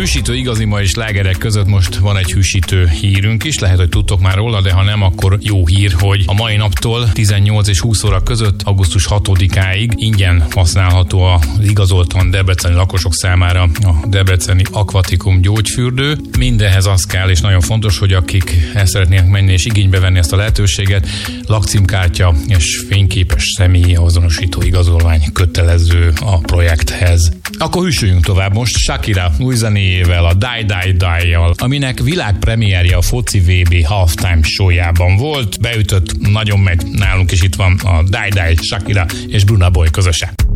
hűsítő igazima és slágerek között most van egy hűsítő hírünk is, lehet, hogy tudtok már róla, de ha nem, akkor jó hír, hogy a mai naptól 18 és 20 óra között, augusztus 6-áig ingyen használható az igazoltan debreceni lakosok számára a debreceni Aquaticum gyógyfürdő. Mindenhez az kell, és nagyon fontos, hogy akik el szeretnének menni és igénybe venni ezt a lehetőséget, lakcímkártya és fényképes személyi azonosító igazolvány kötelező a projekthez. Akkor hűsöljünk tovább most Shakira új zenéjével, a Die Die Die-jal, aminek világpremierje a foci VB halftime showjában volt. Beütött, nagyon megy nálunk, és itt van a Die Die, Shakira és Burna Boy közösen.